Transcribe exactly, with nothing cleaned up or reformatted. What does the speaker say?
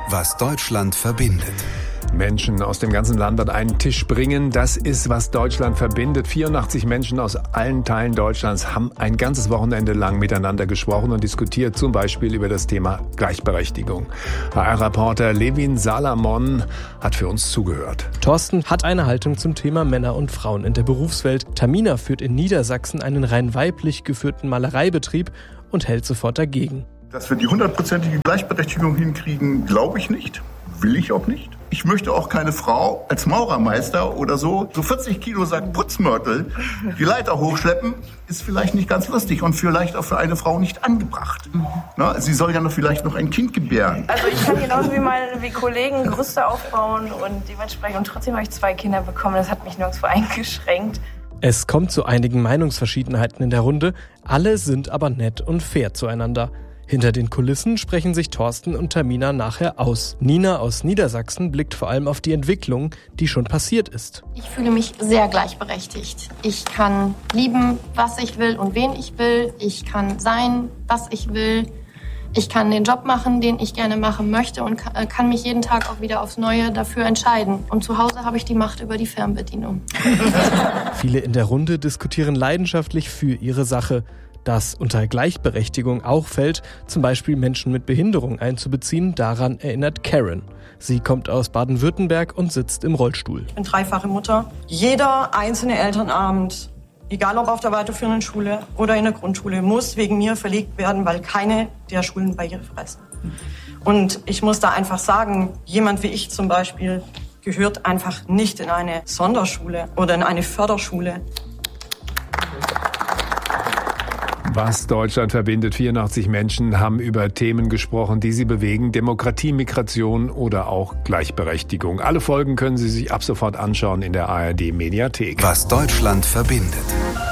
Was Deutschland verbindet. Menschen aus dem ganzen Land an einen Tisch bringen, das ist, was Deutschland verbindet. vierundachtzig Menschen aus allen Teilen Deutschlands haben ein ganzes Wochenende lang miteinander gesprochen und diskutiert, zum Beispiel über das Thema Gleichberechtigung. H R-Reporter Levin Salamon hat für uns zugehört. Thorsten hat eine Haltung zum Thema Männer und Frauen in der Berufswelt. Tamina führt in Niedersachsen einen rein weiblich geführten Malereibetrieb und hält sofort dagegen. Dass wir die hundertprozentige Gleichberechtigung hinkriegen, glaube ich nicht. Will ich auch nicht. Ich möchte auch keine Frau als Maurermeister oder so, so vierzig Kilo Sack Putzmörtel, die Leiter hochschleppen, ist vielleicht nicht ganz lustig und vielleicht auch für eine Frau nicht angebracht. Na, sie soll ja noch vielleicht noch ein Kind gebären. Also ich kann genauso wie meine wie Kollegen Gerüste aufbauen und dementsprechend, und trotzdem habe ich zwei Kinder bekommen, das hat mich nirgendwo eingeschränkt. Es kommt zu einigen Meinungsverschiedenheiten in der Runde, alle sind aber nett und fair zueinander. Hinter den Kulissen sprechen sich Thorsten und Tamina nachher aus. Nina aus Niedersachsen blickt vor allem auf die Entwicklung, die schon passiert ist. Ich fühle mich sehr gleichberechtigt. Ich kann lieben, was ich will und wen ich will. Ich kann sein, was ich will. Ich kann den Job machen, den ich gerne machen möchte und kann mich jeden Tag auch wieder aufs Neue dafür entscheiden. Und zu Hause habe ich die Macht über die Fernbedienung. Viele in der Runde diskutieren leidenschaftlich für ihre Sache. Dass unter Gleichberechtigung auch fällt, zum Beispiel Menschen mit Behinderung einzubeziehen, daran erinnert Karen. Sie kommt aus Baden-Württemberg und sitzt im Rollstuhl. Ich bin dreifache Mutter. Jeder einzelne Elternabend, egal ob auf der weiterführenden Schule oder in der Grundschule, muss wegen mir verlegt werden, weil keine der Schulen barrierefrei sind. Und ich muss da einfach sagen, jemand wie ich zum Beispiel gehört einfach nicht in eine Sonderschule oder in eine Förderschule. Was Deutschland verbindet. vierundachtzig Menschen haben über Themen gesprochen, die sie bewegen. Demokratie, Migration oder auch Gleichberechtigung. Alle Folgen können Sie sich ab sofort anschauen in der A R D Mediathek. Was Deutschland verbindet.